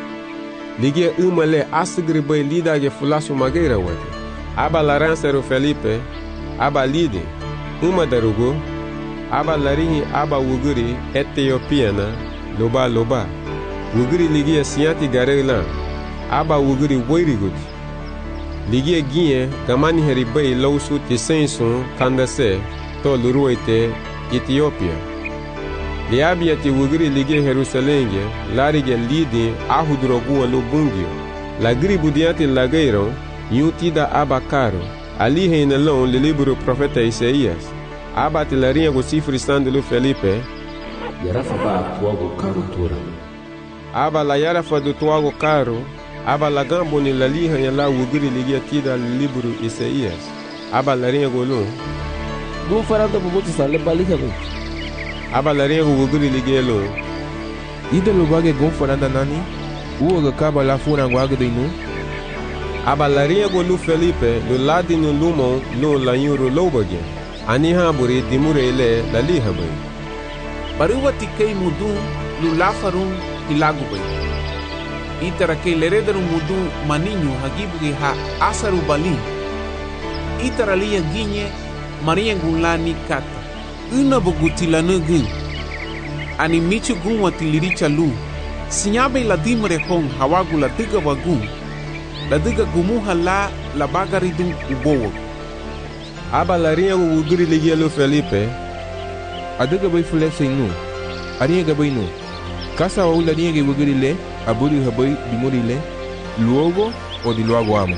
Ligia umale asgri bay lida ge fulaso mageira wate. Aba laransero Felipe, aba lide, uma darugo, aba larinhi aba wuguri Etiopiana, loba. Wuguri ligia siati garela, aba wuguri woirigut. Ligia ginye gamani heribay lausu tisensun kandase, to luruete Ethiopia. Liabia ti wuguri ligia Jerusalenge, larige lidi ahudrogu lo bungio. Lagri budiati lageiro, yutida aba caro. Ali heinelon le libro profeta Isaías. Aba ti larinha go sifri stando Felipe. Yarafa ba tuago caro tura. Aba la yarafa do tuago caro. Aba la gambo ni la liha ya la wuguri ligia tida le libro Isaías. Aba larinha go lo. Gu faranta bubuti sa le baliha go. Aba larinha go wuguri ligia lo. Ida lo bage gon faranta nani? Uoga kaba la funa guaga do inu. Aba larinha go lu Felipe lo ladi no lumon lo la yuro lobage. Ani haburi dimure ele la liha bay. Baruwa tikei mudun lu lafarun ilagu bay. Itara ke leredaru mudun maninho hagibuge ha asaru bali. Itara liya ginye maria gunlani kata. Una bogutila nugin. Ani michu gun watiliricha lu. Sinyabe la dimre hong hawagu la diga wagun. La diga gumuha la bagaridun ubowo. Aba larinha go wuguri ligia lo Felipe. Adiga bay fulese inu. Arinha gabay nu. Kasa wa larinha ge wuguri le. Aburi habay dimuri le. Luogo o di luogo amo.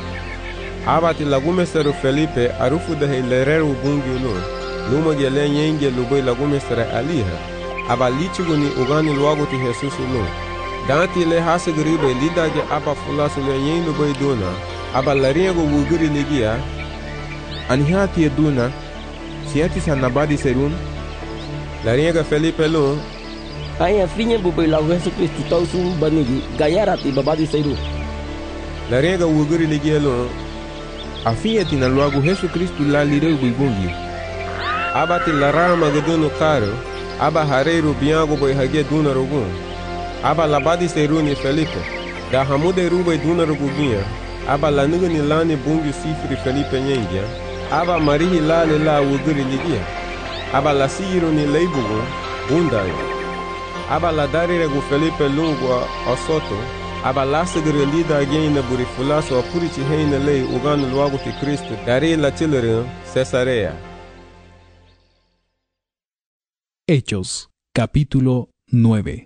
Aba ti lagumesero Felipe arufu da lerero bungi lo. Luma gele nyenge luboy lagumesera aliha. Aba lichigu ni ugani luogo ti Jesus lo. Danti le hasagribe lidage aba fulaso le nyen luboy dona. Aba larinha go wuguri ligia. Anihati eduna. Siati sanabadi serun. Larinha ga Felipe lo. Aya frinya bubai lau Jesus Kristu tau sum banigi gayara ti babadi seru. Larinha ga wuguri ligia lo. Afia tina luagu Jesus Kristu la lireu buibungi. Aba ti larama gaduno caro. Aba hareiro biango boi hage duna rogun. Aba labadi seruni Felipe. Da hamude rubai duna roguginha. Aba lanuga ni lani bungi sifri Felipe nyengia. Aba marihi lale la wuguri ligia. Aba la siro ni leibugo bundayo. Aba la darire gu Felipe lungo osoto. Aba la segre lida agena buri fulaso apurichi heine lei ugano luago ti Cristo. Dari la chilere Cesarea. Hechos, capítulo 9.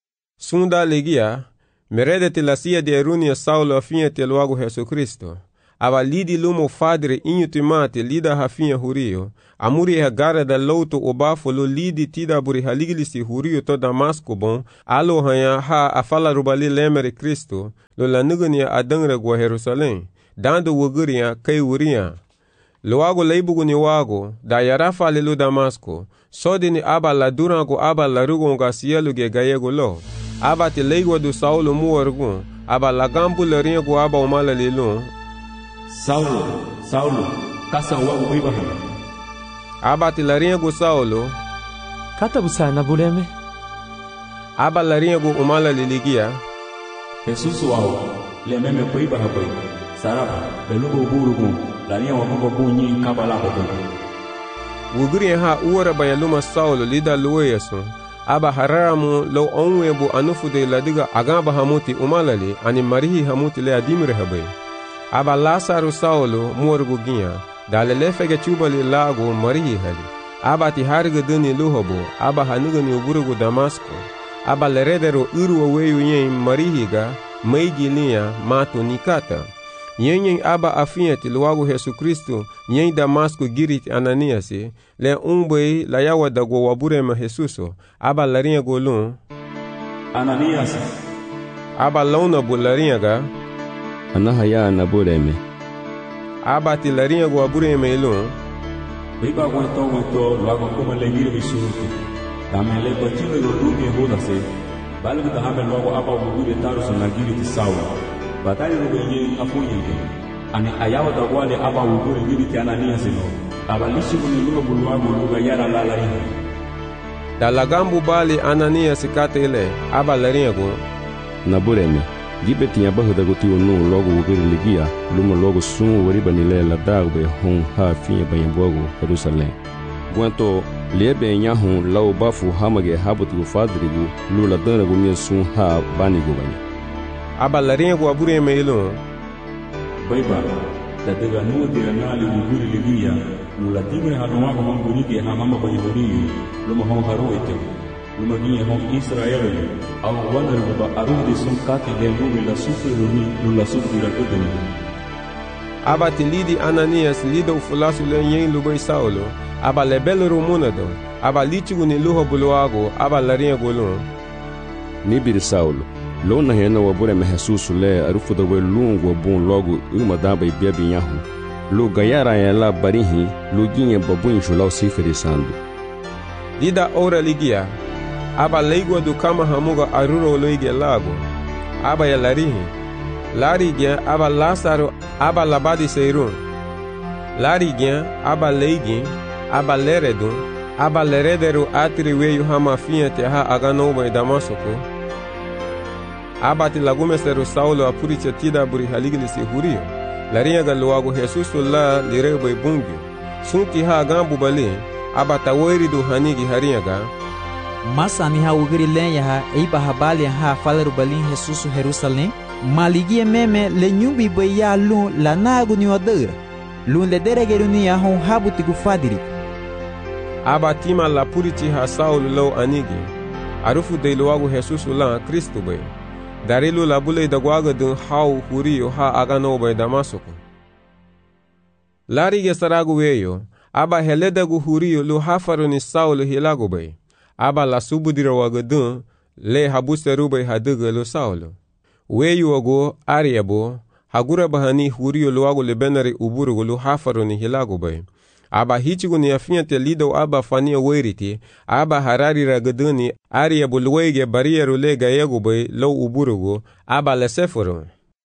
Sunda ligia, merede te la sia de erunia Saulo afinete luago Jesucristo. aba lidi lumo fadre inhutimate lida hafinha hurio, amuri hagara da louto obafo lo lidi tida buri haligilisi hurio to Damasco bon, alo hanya ha afala rubali lemere Kristo, lo lanugania adangre gwa Jerusalém, dando wuguria kai wuria. Loago leibugu ni wago, da yarafa lelo Damasco, sodini aba la durango aba la rugonga sielu ge gayego lo, aba te leigwa do Saulo muorgun, aba la gambu la ringo aba umala lelo. Saulo, Saulo, kasa wago Ibrahim. Aba te la ringo Saulo, kata busana buleme. Aba la ringo umala liligia. Jesus wao, le meme po Ibrahim, saraba, belugo burugun. Lania wa mungo bunyi kabala hobo. Wuguri ha uwara bayaluma Saulo lida luweyasu. Aba haramu lo onwebu anufude ladiga agamba hamuti umalali ani marihi hamuti le adimire habe. Aba Lasaru Saulo muwargu ginya. Dale lefege chubali lagu marihi hali. Aba ti hariga duni luhobo. Aba hanuga ni uburugu Damasco. Aba leredero uruwa weyu yen marihiga meigi liya matu nikata. Yen aba afiati luagu Yesu Kristo yen Damasco girit Ananiasi le umbe la yawa dago wabure ma Jesuso aba laringa golun Ananias aba launa bularinga ga anahaya na bureme aba ti laringa go wabure ma elun biba gonto luagu kuma le ngiri bisuruti tamele ko chile do dubi hodase balgu da hamel luagu aba wugure taruso na girit sawa batali rubenye afunyenge ani ayawa da wale aba wugure ngiri Ananias no abalishi kuniluga bulwago luga yara lalaringa dalagambu bali Ananias katele aba laringo na bureme gibeti yabahuda gotiu no logo wugure ligia lumo logo sun wari banile la dagbe hon ha fiye bayambogo Jerusalem Guanto lebe nyahun lau bafu hamage habutu fadrigu lula dana gumye sun ha banigo banya aba laringo abure meilo baiba da daga nuwa diranali wugure ligia lula timre hanuwa ko mangurike ha mama ko yoriyo luma hon haroite luma giye hon Israel aw wanal ba arudi sun kati le lumi la sufre lula sufre la kodoni aba tilidi Ananias lido fulasu le yen lubai Saulo aba lebelo rumunado aba lichigu ni luho buluago aba laringo lun nibir Saulo lona hena wabure me Jesus le arufu da we lungo bon logo uma daba e bia binhahu lo gayara ela barihi lo ginha babun chulau sifere sandu dida ora ligia aba leigwa do kama hamuga aruro loige lago aba ya larihi larigia aba Lasaro aba labadi seirun larigia aba leigin aba leredun aba leredero atri weyu hama fiente ha aganobo e Damasco abati lagume seru Saulo apuricha tida buri haligilisi hurio laringa galuago Jesus la lirebe bungi sunti ha gambu bali abata weri do hanigi haringa ga masani ha ugiri lenya ha eiba habali ha falaru balin Jesus Jerusalem maligi meme le nyumbi boya lu la nagu ni odera lu le deregeru ni ya hon habuti gufadiri abatima la purichi ha Saulo lo anigi arufu de luago Jesus la Kristo be darilu labule da gwaga dun hau hurio ha agano bai Damasco lari ge saragu weyo aba heleda gu hurio lu hafaru ni Saulo hilago bai aba la subudira waga dun le habuseru bai haduga lu Saulo weyo wago ariabo hagura bahani hurio lu wago le benari uburu lu hafaru ni hilago bai aba hichigu ni afinyate lido aba fania weriti aba harari ragaduni aria bulwege barieru le gayego bay lo uburugo aba le seforo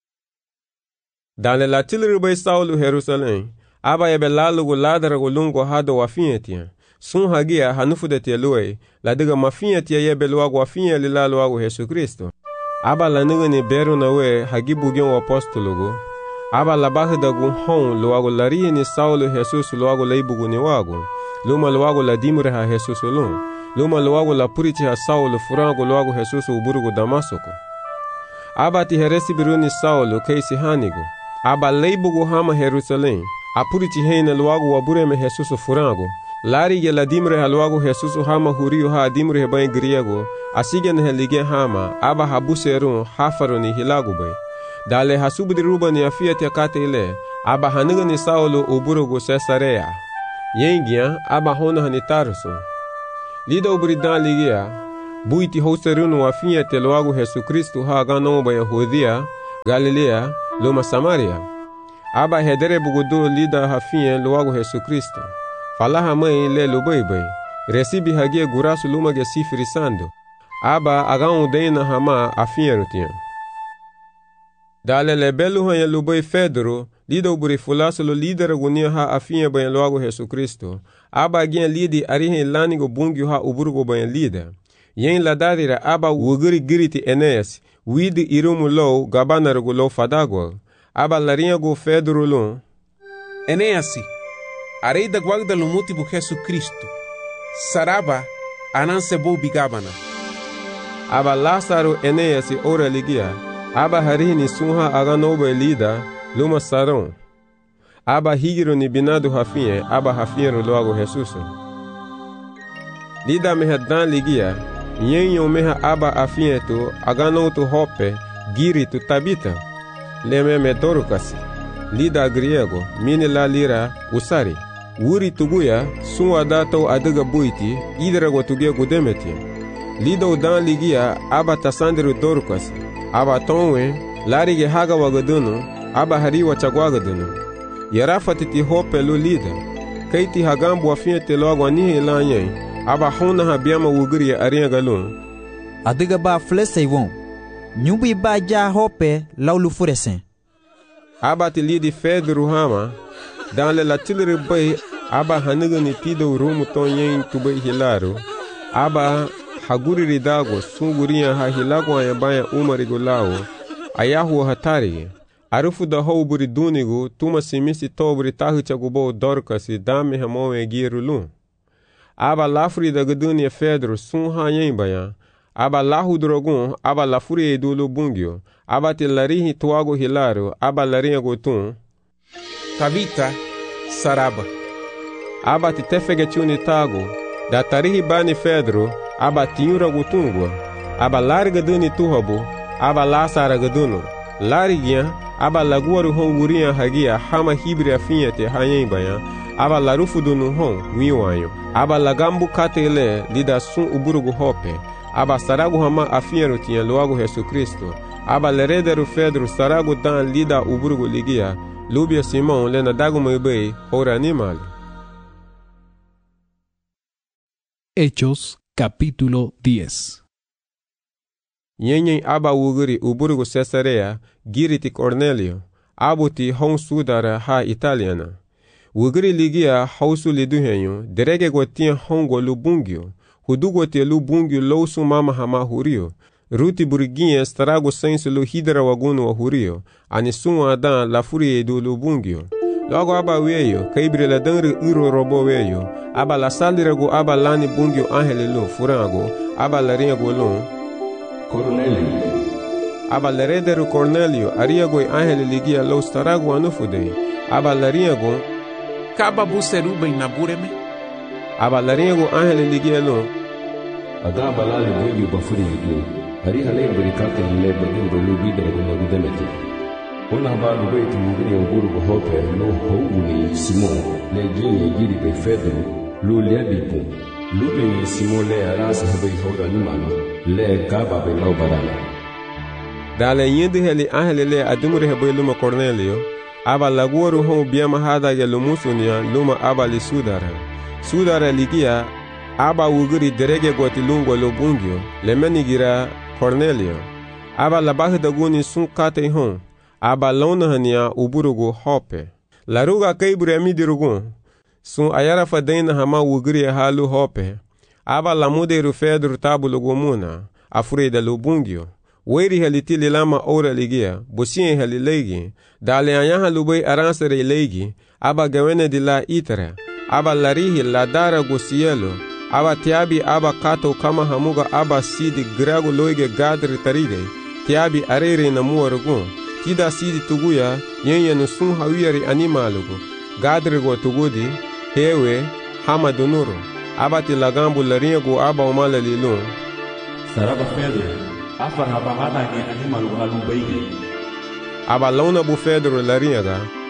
dale la tilru bay Saulo Jerusalem aba yebe lalugo ladara golungo hado wafinyate sun hagia hanufudete loe la diga mafinyate yebe loago wafinya lila loago Yesu Kristo aba la nigani beru na we hagibugen wa apostologo aba la bahda gu hon luago larie ni Saulo Jesus luago leibugu ni wago luma luago la dimre ha Jesus luma luago la purichi ha Saulo furango luago Jesus uburugu Damasco aba ti heresi biruni Saulo keisi hanigo aba leibugu hama Jerusalem apurichi heina luago wabure me Jesus furango lari ge la dimre ha luago Jesus hama hurio ha dimre he bay griego asigen he lige hama aba habuseru hafaru ni hilago bay dale hasubudi rubani afiyati akate ile aba haniga ni Saulo uburugu Cesarea. Yengia aba hona hani Tarso. Lida uburidan ligia, buiti houserunu afinha te logo Jesus Cristo ha ganomba Yahudia, Galilea, luma Samaria. Aba hedere bugudu lida hafinha logo Jesus Cristo. Falaha mãe le lubaibai. Recibi hagia gurasu luma ge sifrisando. Aba agão dena hama afinha rutinha. Dale lebelu hanya lubai Fedro, lida uburi fulaso lo líder gunia ha afinha banha logo Jesus Cristo. Aba aginha lidi arihen lanigo bungio ha uburgo banha lida. Yen ladarira aba wuguri giriti Enéas, widi irumu low gabanarugo low fadagwa. Aba larinha go Fedro lon. Enéasi, arei da guarda lo motivo Jesus Cristo. Saraba, ananse bo bigabana. Aba Lázaro Enéas ora ligia. Aba harini sunha aganoba lida, luma saron. Aba higiro ni binado hafinha, aba hafinha logo Jesus. Lida meha dan ligia, nyenyo meha aba afinha tu, agano tu hope, giri tu tabita. Leme me dorukasi. Lida griego, mini la lira, usari. Wuri tuguya, sunwa dato adiga buiti, idra gotugia gudemeti. Lida udan ligia, aba tasandiru dorukasi. Aba tonwe, larige haga wagadunu, aba hariwa chagwagadunu. Yarafati ti hope lu lida. Kaiti hagambu afinha te logo anihe lanyen, aba hona habiama wuguri arinha galun. Adiga ba flesei won. Nyumbi ba ja hope laulu furesen. Aba ti lidi Fedro hama, dan le latilere bay, aba haniga ni tido rumu ton yen tubai hilaro. Aba haguri ridago, sungurinha ha hilago ayabaya umarigo lao, ayahu hatari. Arufu da hou buri dunigo, tuma simisi tobri tahu chagubo dorkasi, dame hamon e girulun. Aba lafuri da gadunia Fedro, sun ha yen bayan. Aba lahu drogun, aba lafuri edulu bungio, aba te larihi tuago hilaro, aba larinha gotun. Tabita, saraba. Aba te tefege chuni tago, da tarihi bani Fedro, aba tinyura gotungwa. Aba larga duni tuhabu, aba lasara gaduno. Larigia, aba laguaru hon gurinha hagia, hama hibri afinha te hayen bayan. Aba larufu dunu hon, wiwanyo. Aba lagambu katele, lida sun uburugu hope. Aba saragu hama afinha tinha logo Jesus Cristo. Aba lerederu Fedro saragu dan lida uburugu ligia. Lubia Simão lena dago mebei, ora animal. Hechos capítulo 10. Nyenyen aba wuguri uburugu Cesarea, giriti Cornelio. Abuti hon sudara ha italiana. Wuguri ligia hausu liduhenyo, derege gotia hongo lubungio. Hudugo te lubungio lousu mama hama hurio. Ruti buriguinha starago senso lo hidra wagunu wa hurio. Anisun adan la furie do lubungio. Logo aba weyo, kaibre la danre uro robo weyo. Aba la salirago aba lani bungio angele lo furango. Aba la ringo lo. Cornelio. Aba la rederu Cornelio, ariago angele ligia lo starago anufude. Aba la ringo. Kaba buseruba inabureme. Aba la ringo angele ligia lo. Ada balali bungio bafuri yidu. Hari hale berikate le berdua lubida guna gudemeti. Ona balu beti mugini uburugu hope lo houni Simon le gini giri be Fedro lo le bipu. Lubi Simon le arasa habe hora nimano le gaba be lo barana. Dale yindi heli ahele le adumure habe luma Cornelio. Aba laguoru hon biama hada ya lumusunia luma aba li sudara. Sudara ligia aba wuguri derege goti lungo lo bungio le menigira Cornelio. Aba labahi daguni sun kate hon. Aba lona hania uburugu hope. Laruga kaibure amidirugun. Sun ayara fadena hama wuguri halu hope. Aba lamuderu Fedro tabulugu muna. Afure da lubungio. Weri halitili lama ora ligia. Busien halilegi. Dale anyaha lubai aransere legi. Aba gawene di la itara. Aba larihi la dara gusielo. Aba tiabi aba kato kama hamuga aba sidi grago loige gadri tarige. Tiabi arere na muarugun. Tida sidi tuguya yenye nusun hawiyari animalugu. Gadri go tugudi. Hewe hama dunuru. Aba ti lagambu laringo aba umala lilun. Saraba Fedro. Afar haba hada ge animalugu halubaige. Aba launa bu Fedro laringa.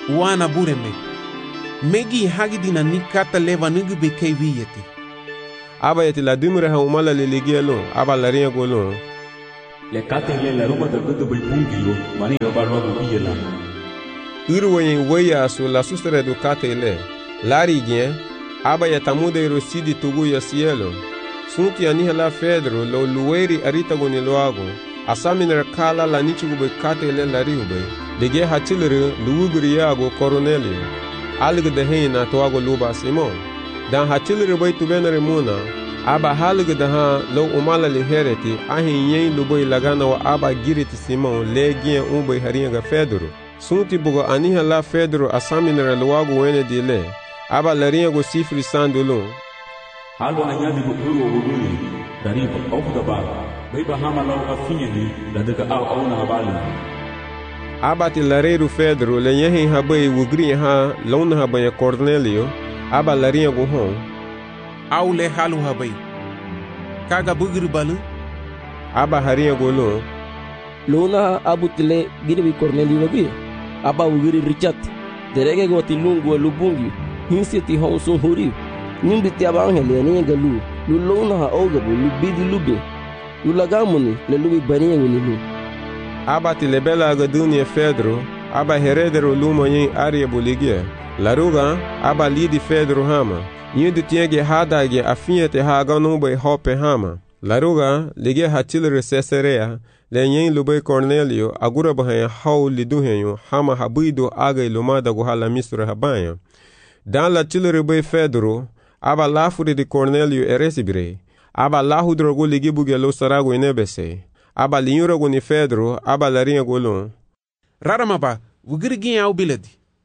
Uana bureme. Megi hagidina ni kata leva nugu bekei wiyeti. Aba yeti la dumre ha umala le ligielo, aba la ringa golon. Le kate le la ruma da gudu bai bungilo, mani roba roba biyela. Urwenye weya su la sustere du kate le. Lari gien, aba yatamude rosidi tugu ya cielo. Sunti aniha la fedro lo lueri arita goni loago. Asaminer kala la nichugu bai kate le la riube. Lige hachilere luugri yago Cornelio. Alg de heina toago luba Simon. Dan hachilere bai tubenere muna. Aba halg de ha lo umala li hereti. Ahin yen lubai lagana wa aba giriti Simon le gien umbai haringa fedro. Sunti bugo aniha la fedro asaminer luago wene di le. Aba laringa go sifri sandulun. Halo anyadi go uru oguguni. Dariba ofuda ba. Baiba hama lau afinyani. Ladaka au na abali. Abati lareiro Fedro le yehin habai wugri ha lona habai Cornelio aba larinha go hon au le halu habai kaga bugri balu aba harinha go lona abutile girbi Cornelio wagi aba wugri Richard derege go tilungu lubungi hinsiti hon sun huri nimbiti aba angele ne galu lu lona ha ogabu lubidi lubi lu lagamuni le lubi baniye ni Abati lebela agadunie Fedro, aba heredero lumo yin arie boligia. Laruga, aba lidi Fedro hama. Yindu tienge hadage afinyete haganumbe hope hama. Laruga, lige hatilere Caesarea, le yin lube Cornelio, agura bahaya hau liduhenyo, hama habido aga ilumada guhala misra habanya. Dan la tilere be Fedro, aba lafuri di Cornelio eresibre. Aba lahudrogu ligibuge lo sarago inebese. Aba linyura goni Fedro, aba larinha golon. Raramaba, wugirigin au biledi.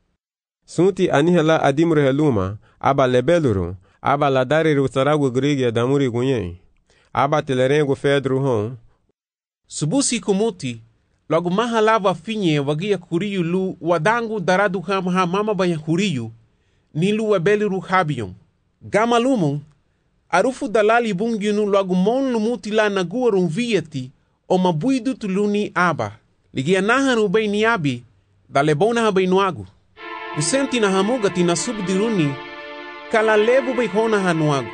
Sunti anihela adimre heluma, aba lebeluru, aba ladariru sarago grigia damuri gunyen. Aba telerengo Fedro hon. Subusi kumuti, logo mahalava finye wagia kuriyu lu wadangu daradu ha mama banya kuriyu, nilu wabeliru habiyon. Gama lumon, arufu dalali bunginu logo mon lumuti la naguarun vieti, o mabuidu tuluni aba. Ligia naharu bay niabi, dalebona habay nuagu. Usenti na hamugati na subdiruni, kala lebu bay hona hanuagu.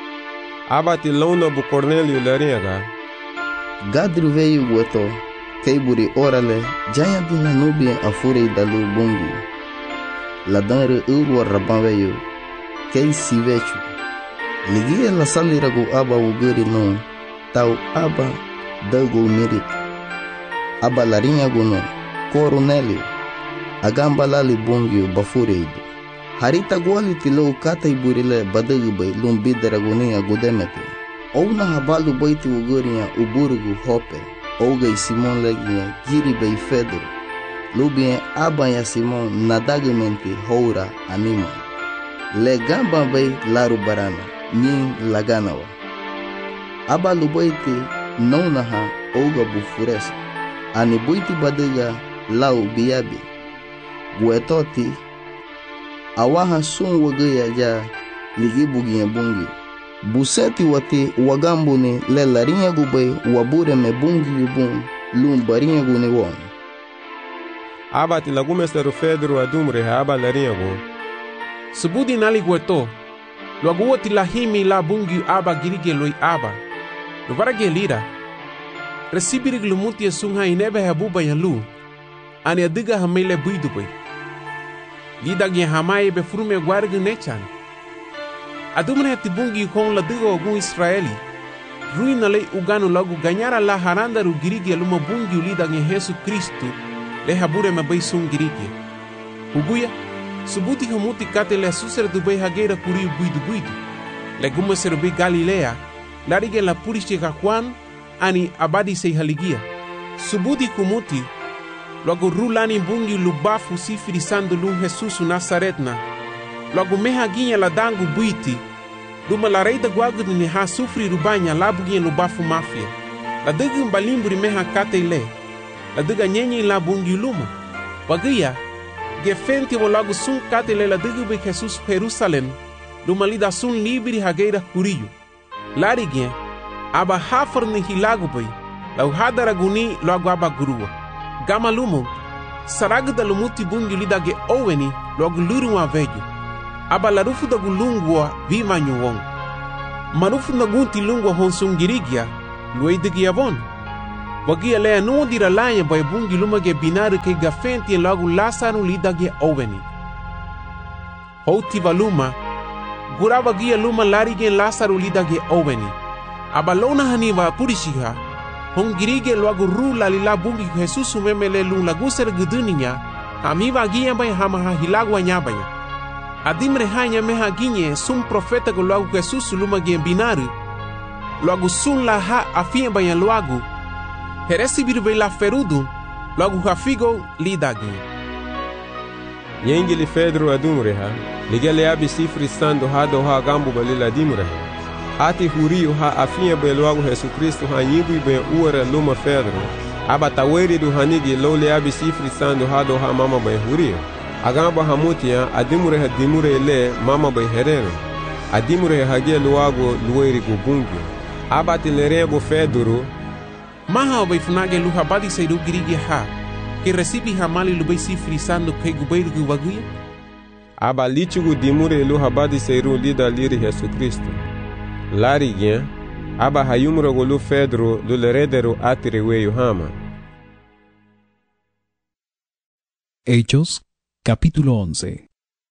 Aba tilona bu Cornelio laringa. Gadru veio gueto, keiburi orale, jaya dina nubia afurei dalu bungi. Ladanre urwa raban veio, kei sivechu. Ligia la saliragu aba uguri no, tau aba dago mirit. Aba larinha guno, Cornelio, agamba lali bungio bafureido. Harita guali tilo kata iburile badagu bay lumbidera gunia gudemete. Ouna habalu baiti uguria uburugu hope. Ouga Simon legia giri bay Fedro. Lubien aba ya Simon nadagamente houra anima. Legamba bay laru barana, nyin laganawa. Aba lubaiti naunaha ouga bufuresa. Ani buiti badaga lau biabi. Guetoti awaha sun wagaya ja ligi bugiya bungi. Buseti wati wagambuni le larinha gubay wabure me bungi yubun lum barinha gune won. Aba tilagumesteru Fedro adumre aba larinha go. Subudi nali gueto. Luaguwa tilahimi la bungi aba girige loi aba. Luvarage lira. Resibirig lumuti sunha inebe habuba yalu. Ani adiga hamele buidubay. Lida gen hamaye be furume guargu nechan. Adumne tibungi kon la digo ogun Israeli. Ruina le uganu lagu ganyara la haranda ru girige luma bungi ulida gen Jesu Kristu le habure me bay sun girige. Uguya, subuti humuti kate le susere du bay hagera kuri buidu. Le gume serbi Galilea, larige la purishi Juan ani abadi sei haligia. Subuti kumuti, logo rulani bungi lubafu sifiri sandu lu Jesus Nazaretna. Logo meha ginha la dangu buiti. Duma la reida guagu ni ha sufri rubanya labu ginha lubafu mafia. La degu mbalimburi meha kate ile. La dega nyenye la bungi luma. Wagia, gefenti wo logo sun kate ile la degu be Jesus Jerusalem. Duma lida sun libiri hageira kuriyu. Lari ginha, aba hafar ni hilagu bay. La uhadara guni logo aba gurua. Gama lumo, Saraga da lumuti bungi lidage oweni logo luru wa vejo. Aba larufu da gulungwa viva nyuwong. Marufu na gunti lungwa honsungirigia luidigia von. Wagia lea nuo dira lanya bay bungi lumage binaru ke gafenti logo lasaru lidage oweni. Houti valuma guraba gia luma larige lasaru lidage oweni. Aba lona haniva purishiha hongirige logo rula lila bungi Jesus memele lu laguser guduninya amiva gia bay hama hilagwa nyabanya. Adimre hanya meha ginye sum profeta go logo Jesus luma ge binaru logo sun la ha afia banya logo heresi birbe la ferudu logo hafigo lidage. Nyengili Pedro adumreha ligele abi sifri sando hado ha gambu balila dimreha ati huriu ha afia belwago Jesus Kristo ha nyibu be uara luma Pedro aba taweri du hanigi lole abi sifri sando hado ha mama be huriu agamba hamutia adimreha dimure le mama be herero adimreha hage luago lueri gubungi aba tilerego Pedro maha be funage luha badi seidu girigi ha que recibe hamali lubai sifri sando ke gubeiro guvaguia aba litigo dimure lu habadi seiru lida liri Jesus Kristo larigien aba hayumro golu Pedro lu leredero atireweyo hama. Hechos capítulo 11.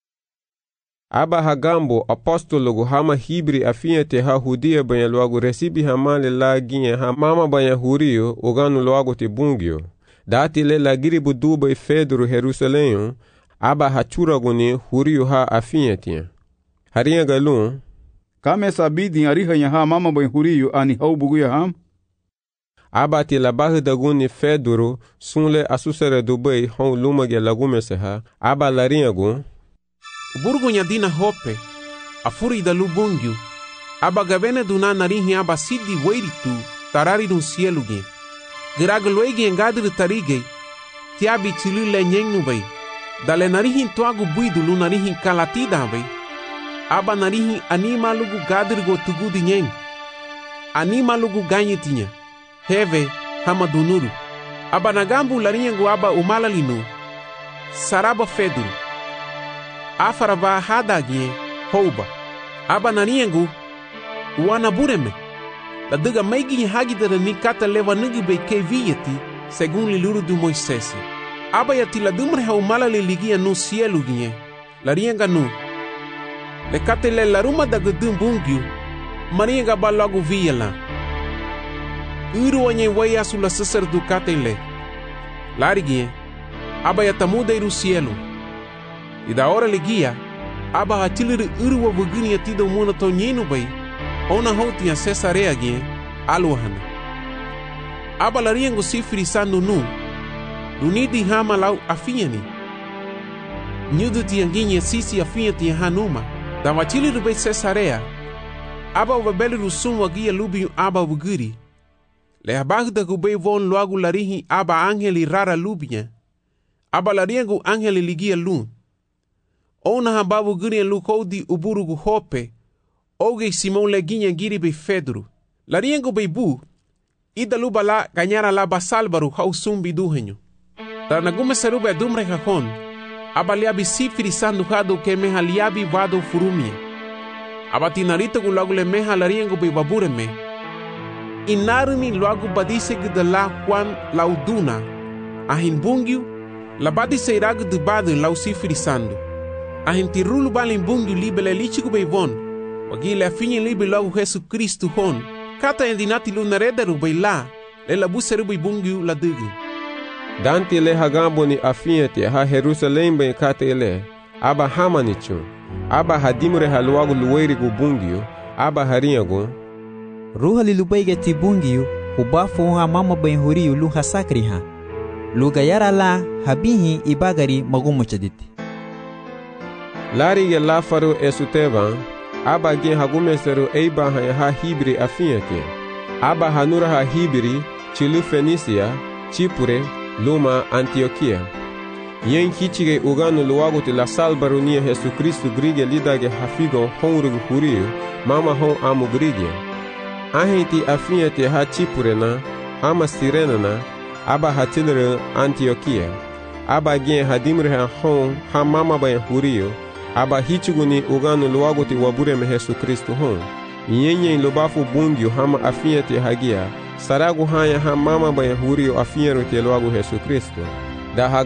Aba hagambo apostolo gu hama hibri afiente ha hudia banya luagu recibi hamali la ginye ha mama banya hurio uganu luagu tibungio dati le lagiri buduba e Pedro Jerusalém aba hachura guni hurio ha afientia harinha galun kame sabidi ariha ha mama bany hurio ani hau buguya ham aba ti la bahda guni Pedro sunle asusere dubai hon lumage lagumese ha aba larinha gun burgunya dina hope afuri da lubungyu aba gavene duna narihi aba sidi weiritu tarari dun cielo gen Giraga loigi engadri tarigei tiabi tilu le nyengnu bai dale narihin tuagu buidu lu narihin kalatida bai aba narihin anima lugu gadri go tugudi nyeng anima lugu ganyetinya heve hama dunuru aba nagambu larinyengu aba umalalinu saraba Pedro afaraba hadagie houba aba nariyengu wanabureme la diga meigi hagidera ni kata leva nigi be kevieti según liluru du Moisés. Aba ya tila dumre ha umala le ligia no cielo ginye. La rienga no. Le kate le laruma da gudum bungiu. Marienga ba logo via la. Uru anye waya sula sesar du kate le. La rigie. Aba ya tamuda iru cielo. E da hora ligia. Aba ha tiliri uru wa vugini ya tida umuna to nyenu bai. Ona houti a Cesarea gen aluhana. Aba lariengo sifri sando nu. Lunidi hama lau afiani. Nyudu tianginye sisi afiati hanuma. Da watili rube Cesarea. Aba wabeli rusum wagia lubiu aba wuguri. Le abagda gube von loagu larihi aba angeli rara lubia. Aba lariengo angeli ligia lu. Ona haba wuguri lukodi uburugu hope. Oge Simão leguinha giri be Pedro. Lariengo be bu. Ida luba la ganyara la basalbaru hau sumbi duhenyo. Tanagume serube dumre kakon. Aba liabi sifiri sandu hado ke meha liabi vado furumia. Aba tinarita gu lagu le meha lariengo be babureme. Inarumi luagu badise gida la kwan lauduna. Ahin bungiu. La badise iragu de badu lau sifiri sandu. Ahin tirulu balin bungiu libele lichigu be von. Wagile afinye libi logo Jesus Kristo hon. Kata endinati lunarederu bai la. Le la buseru bai bungiu la dugi. Danti le hagambo ni afinyete ha Jerusalém bai kata ele. Aba hamanichu. Aba hadimure haluagu luweri gu bungiu. Aba harinha gu. Ruha li lubaige ti bungiu. Ubafo ha mama bai huriu lu hasakri ha. Lugayara la habihi ibagari magumuchaditi. Lari ya lafaru esutevan. Aba gen hagumeseru eiba ha hibri afinyete. Aba hanura ha hibri, chilu Fenisia, Chipure, Luma, Antioquia. Yen kichige uganu luagote la salbarunia Jesus Kristo grige lidage hafigo honrugu hurio, mama hon amu grige. Ahenti afinyete ha Chipure na, ama Sirena na, aba hatilere Antioquia. aba gien hadimre ha hon ha mama bayan hurio aba hichuguni uganu luago ti wabure me Yesu Kristo hon nyenye lobafu bungio hama afia ti hagia saragu haya ha mama bayan hurio afia ti luago Yesu Kristo da